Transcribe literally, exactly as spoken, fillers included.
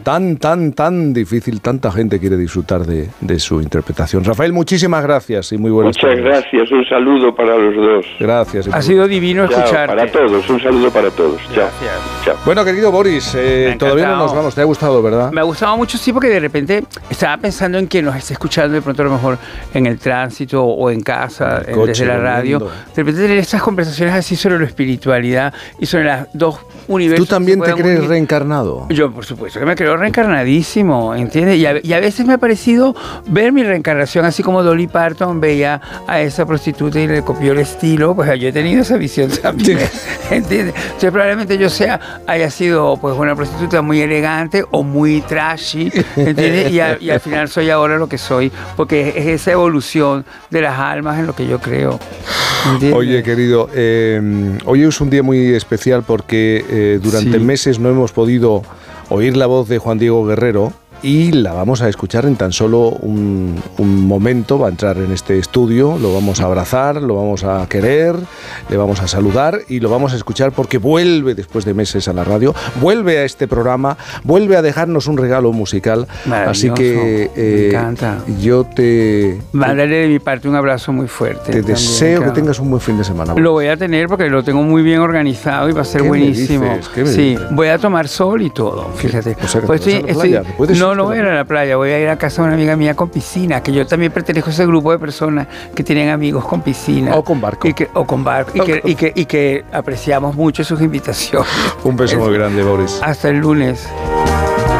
tan, tan, tan difícil, tanta gente quiere disfrutar de, de su interpretación. Rafael, muchísimas gracias y muy buenas Muchas tardes. gracias, un saludo para los dos. Gracias. Ha sido divino Chao, escucharte. para todos, un saludo para todos. Chao. Chao. Bueno, querido Boris, eh, todavía no nos vamos. ¿Te ha gustado, verdad? Me ha gustado mucho, sí, porque de repente estaba pensando en que nos esté escuchando de pronto a lo mejor en el tránsito o en casa, En el coche, desde la radio. volviendo. De repente tener estas conversaciones así sobre la espiritualidad y sobre las dos universos. ¿Tú también que se te pueden crees unir. reencarnado? Yo, por supuesto, que me creo reencarnadísimo, ¿entiendes? Y a, y a veces me ha parecido ver mi reencarnación, así como Dolly Parton veía a esa prostituta y le copió el estilo, pues yo he tenido esa visión también, ¿entiendes? Entonces probablemente yo sea, haya sido pues una prostituta muy elegante o muy trashy, ¿entiendes? Y, a, y al final soy ahora lo que soy, porque es esa evolución de las almas en lo que yo creo, ¿entiendes? Oye, querido, eh, hoy es un día muy especial porque eh, durante Sí. meses no hemos podido oír la voz de Juan Diego Guerrero y la vamos a escuchar en tan solo un, un momento. Va a entrar en este estudio, lo vamos a abrazar, lo vamos a querer, le vamos a saludar y lo vamos a escuchar porque vuelve después de meses a la radio, vuelve a este programa, vuelve a dejarnos un regalo musical. Así que me eh, encanta. yo te, Mándale de mi parte un abrazo muy fuerte. te también, deseo claro. que tengas un buen fin de semana. Lo voy a tener porque lo tengo muy bien organizado y va a ser ¿Qué me buenísimo. dices? ¿Qué me Sí, dices? voy a tomar sol y todo, fíjate. O sea, que Pues te vas a la playa, ¿te puedes ir no, a no la voy a ir a la playa, voy a ir a casa de una amiga mía con piscina, que yo también pertenezco a ese grupo de personas que tienen amigos con piscina. O con barco. Y que, o con barco. Y, O que, con- y, que, y que apreciamos mucho sus invitaciones. Un beso muy grande, Boris. Hasta el lunes.